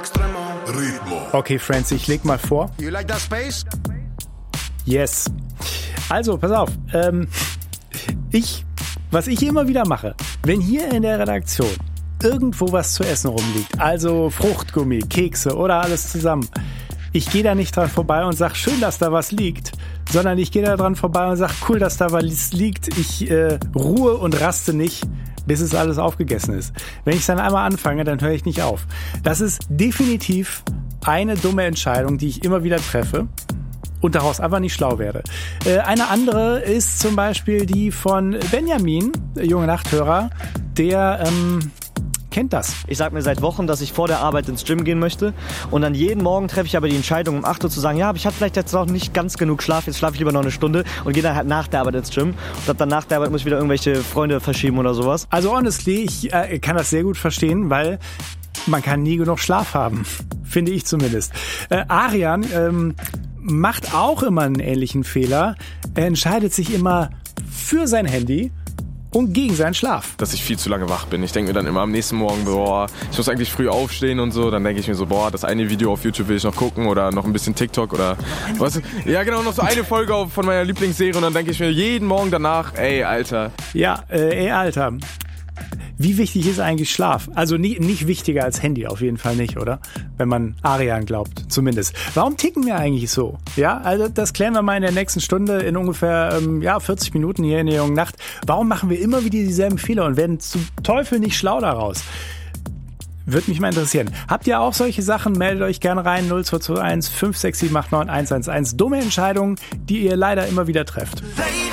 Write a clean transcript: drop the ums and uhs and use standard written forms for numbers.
Okay, Friends, ich leg mal vor. You like that space? Yes. Also, pass auf. Was ich immer wieder mache, wenn hier in der Redaktion irgendwo was zu essen rumliegt, also Fruchtgummi, Kekse oder alles zusammen, ich gehe da nicht dran vorbei und sag, schön, dass da was liegt, sondern ich gehe da dran vorbei und sag, cool, dass da was liegt. Ich ruhe und raste nicht, bis es alles aufgegessen ist. Wenn ich dann einmal anfange, dann höre ich nicht auf. Das ist definitiv eine dumme Entscheidung, die ich immer wieder treffe und daraus einfach nicht schlau werde. Eine andere ist zum Beispiel die von Benjamin, junge Nachthörer, der kennt das. Ich sag mir seit Wochen, dass ich vor der Arbeit ins Gym gehen möchte und dann jeden Morgen treffe ich aber die Entscheidung um 8 Uhr zu sagen, ja, aber ich hatte vielleicht jetzt noch nicht ganz genug Schlaf, jetzt schlafe ich lieber noch eine Stunde und gehe dann halt nach der Arbeit ins Gym und dann nach der Arbeit muss ich wieder irgendwelche Freunde verschieben oder sowas. Also honestly, ich kann das sehr gut verstehen, weil man kann nie genug Schlaf haben, finde ich zumindest. Arian macht auch immer einen ähnlichen Fehler. Er entscheidet sich immer für sein Handy und gegen seinen Schlaf. Dass ich viel zu lange wach bin. Ich denke mir dann immer am nächsten Morgen, boah, ich muss eigentlich früh aufstehen und so. Dann denke ich mir so, boah, das eine Video auf YouTube will ich noch gucken oder noch ein bisschen TikTok oder was. Ja, genau, noch so eine Folge von meiner Lieblingsserie und dann denke ich mir jeden Morgen danach, ey, Alter. Ja, Alter. Wie wichtig ist eigentlich Schlaf? Also nicht wichtiger als Handy, auf jeden Fall nicht, oder? Wenn man Arian glaubt, zumindest. Warum ticken wir eigentlich so? Ja, also das klären wir mal in der nächsten Stunde, in ungefähr 40 Minuten hier in der jungen Nacht. Warum machen wir immer wieder dieselben Fehler und werden zum Teufel nicht schlau daraus? Würde mich mal interessieren. Habt ihr auch solche Sachen? Meldet euch gerne rein. 0221 56789 111. Dumme Entscheidungen, die ihr leider immer wieder trefft.